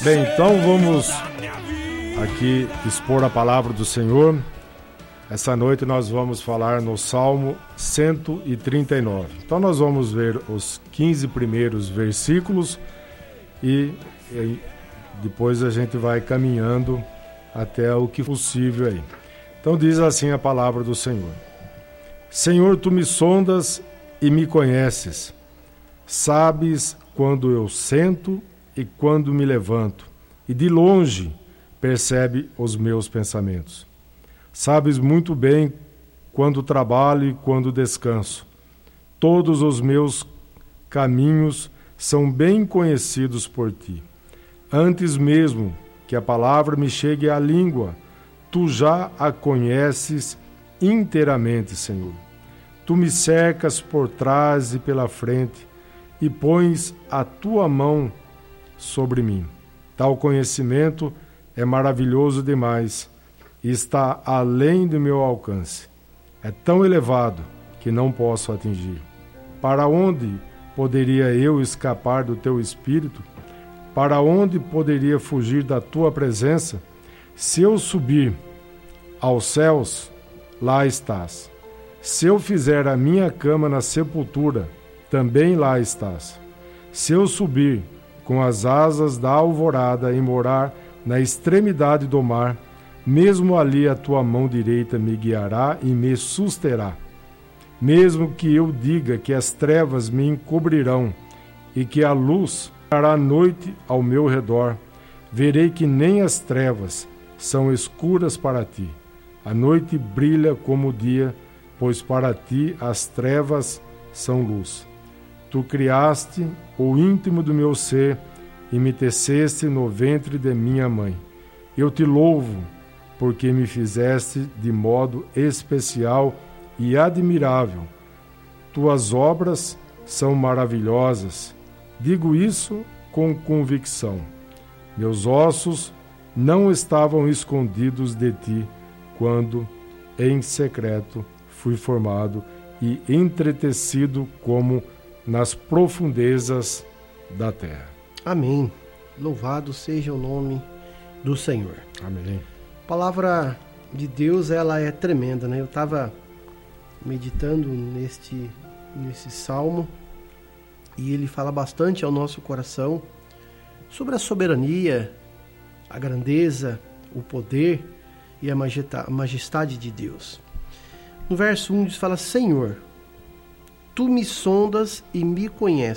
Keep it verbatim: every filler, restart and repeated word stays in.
Bem, então vamos aqui expor a palavra do Senhor. Essa noite nós vamos falar no Salmo cento e trinta e nove. Então nós vamos ver os quinze primeiros versículos e, e depois a gente vai caminhando até o que possível aí. Então diz assim a palavra do Senhor: Senhor, tu me sondas e me conheces. Sabes quando eu sento e quando me levanto, e de longe percebe os meus pensamentos. Sabes muito bem quando trabalho e quando descanso. Todos os meus caminhos são bem conhecidos por ti. Antes mesmo que a palavra me chegue à língua, tu já a conheces inteiramente, Senhor. Tu me cercas por trás e pela frente e pões a tua mão sobre mim. Tal conhecimento é maravilhoso demais e está além do meu alcance. É tão elevado que não posso atingir. Para onde poderia eu escapar do teu espírito? Para onde poderia fugir da tua presença? Se eu subir aos céus, lá estás. Se eu fizer a minha cama na sepultura, também lá estás. Se eu subir com as asas da alvorada e morar na extremidade do mar, mesmo ali a tua mão direita me guiará e me susterá. Mesmo que eu diga que as trevas me encobrirão e que a luz fará noite ao meu redor, verei que nem as trevas são escuras para ti. A noite brilha como o dia, pois para ti as trevas são luz. Tu criaste o íntimo do meu ser e me teceste no ventre de minha mãe. Eu te louvo, porque me fizeste de modo especial e admirável. Tuas obras são maravilhosas. Digo isso com convicção. Meus ossos não estavam escondidos de ti, quando, em secreto, fui formado e entretecido como nas profundezas da terra. Amém. Louvado seja o nome do Senhor. Amém. A palavra de Deus, ela é tremenda, né? Eu estava meditando neste, nesse salmo e ele fala bastante ao nosso coração sobre a soberania, a grandeza, o poder e a majestade de Deus. No verso um diz, fala: Senhor, tu me sondas e me conheces.